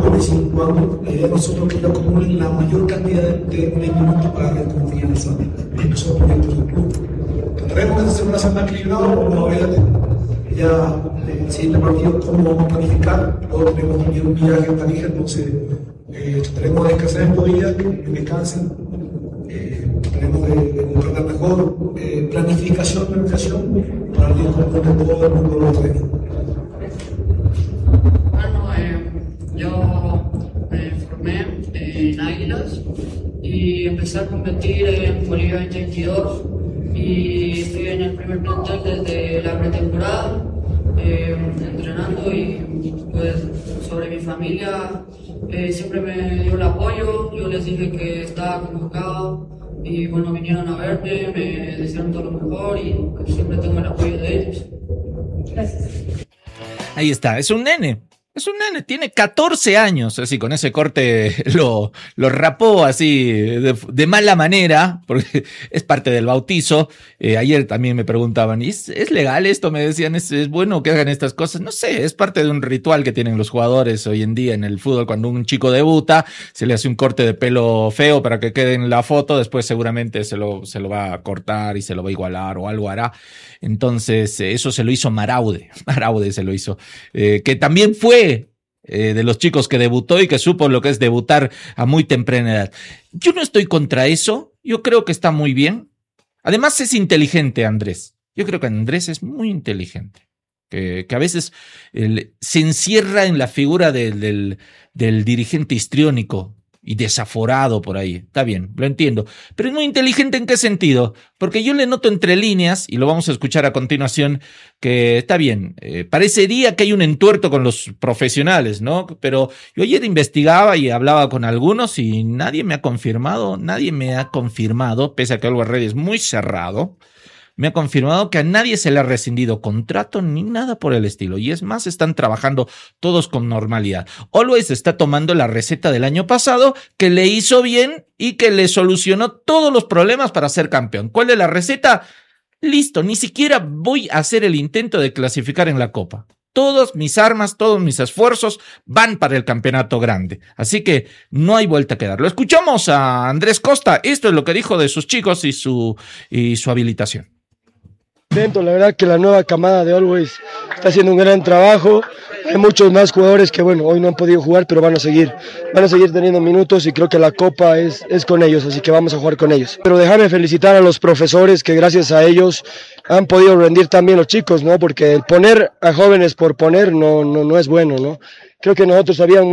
jóvenes siguen jugando, la idea de nosotros es que ellos acumulen la mayor cantidad de minutos para darle confianza en los proyectos del club. Trataremos de hacer una semana equilibrada, vamos a ver ya el siguiente partido cómo vamos a planificar. Luego tenemos también un viaje a Tarija, entonces trataremos de descansar estos días, que descansen. Trataremos de buscar la mejor planificación para el día de todo el mundo lo trae. Yo me formé en Águilas y empecé a competir en Bolivia 2022 y estoy en el primer plantel desde la pretemporada, entrenando y pues sobre mi familia siempre me dio el apoyo. Yo les dije que estaba convocado y bueno, vinieron a verme, me desearon todo lo mejor y pues, siempre tengo el apoyo de ellos. Gracias. Ahí está, es un nene, tiene 14 años, así con ese corte lo rapó así de mala manera, porque es parte del bautizo. Ayer también me preguntaban, ¿es legal esto? Me decían, ¿es bueno que hagan estas cosas? No sé, es parte de un ritual que tienen los jugadores hoy en día en el fútbol. Cuando un chico debuta, se le hace un corte de pelo feo para que quede en la foto, después seguramente se lo va a cortar y se lo va a igualar o algo hará. Entonces, eso se lo hizo Maraude se lo hizo, que también fue de los chicos que debutó y que supo lo que es debutar a muy temprana edad. Yo no estoy contra eso, yo creo que está muy bien. Además es inteligente Andrés, yo creo que Andrés es muy inteligente, que a veces se encierra en la figura del dirigente histriónico y desaforado por ahí. Está bien, lo entiendo. Pero es muy inteligente, ¿en qué sentido? Porque yo le noto entre líneas, y lo vamos a escuchar a continuación, que está bien, parecería que hay un entuerto con los profesionales, ¿no? Pero yo ayer investigaba y hablaba con algunos y nadie me ha confirmado, pese a que Always Ready es muy cerrado, me ha confirmado que a nadie se le ha rescindido contrato ni nada por el estilo. Y es más, están trabajando todos con normalidad. Always está tomando la receta del año pasado que le hizo bien y que le solucionó todos los problemas para ser campeón. ¿Cuál es la receta? Listo, ni siquiera voy a hacer el intento de clasificar en la Copa. Todas mis armas, todos mis esfuerzos van para el campeonato grande. Así que no hay vuelta que dar. Lo escuchamos a Andrés Costa. Esto es lo que dijo de sus chicos y su habilitación. La verdad que la nueva camada de Always está haciendo un gran trabajo. Hay muchos más jugadores que bueno, hoy no han podido jugar, pero van a seguir teniendo minutos y creo que la Copa es con ellos, así que vamos a jugar con ellos. Pero déjame felicitar a los profesores que gracias a ellos han podido rendir también los chicos, ¿no? Porque el poner a jóvenes por poner no es bueno, ¿no? Creo que nosotros habíamos